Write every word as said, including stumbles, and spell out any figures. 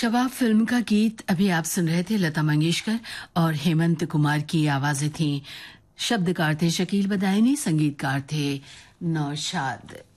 शबाब film का गीत अभी आप सुन रहे थे। लता मंगेशकर और हेमंत कुमार की आवाजें थीं। शब्दकार थे शकील बदायूनी, संगीतकार थे नौशाद।